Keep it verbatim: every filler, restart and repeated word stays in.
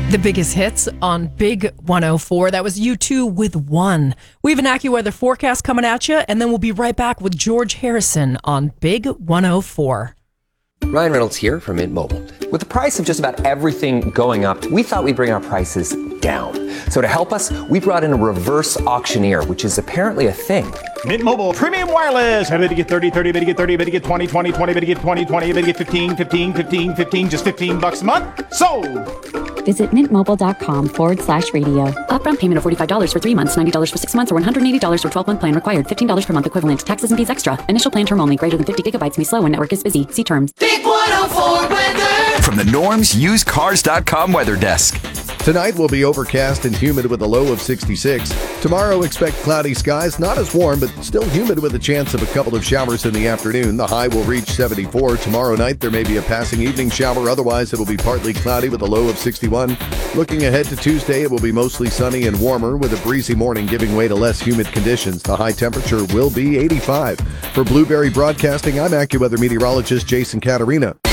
The biggest hits on Big one oh four. That was U two with One. We have an AccuWeather forecast coming at you, and then we'll be right back with George Harrison on Big one oh four. Ryan Reynolds here from Mint Mobile. With the price of just about everything going up, we thought we'd bring our prices down. So to help us, we brought in a reverse auctioneer, which is apparently a thing. Mint Mobile Premium Wireless. How to get thirty, thirty, how to get thirty, how to get twenty, twenty, twenty, how to get twenty, twenty, how to get fifteen, fifteen, fifteen, fifteen, just fifteen bucks a month? Sold! Visit mintmobile.com forward slash radio. Upfront payment of forty-five dollars for three months, ninety dollars for six months, or one hundred eighty dollars for twelve-month plan required. fifteen dollars per month equivalent. Taxes and fees extra. Initial plan term only. Greater than fifty gigabytes may slow when network is busy. See terms. Big one oh four weather. From the Norm's Used Cars dot com weather desk. Tonight will be overcast and humid with a low of sixty-six. Tomorrow, expect cloudy skies, not as warm, but still humid with a chance of a couple of showers in the afternoon. The high will reach seventy-four. Tomorrow night, there may be a passing evening shower. Otherwise, it'll be partly cloudy with a low of sixty-one. Looking ahead to Tuesday, it will be mostly sunny and warmer with a breezy morning giving way to less humid conditions. The high temperature will be eighty-five. For Blueberry Broadcasting, I'm AccuWeather meteorologist Jason Caterina.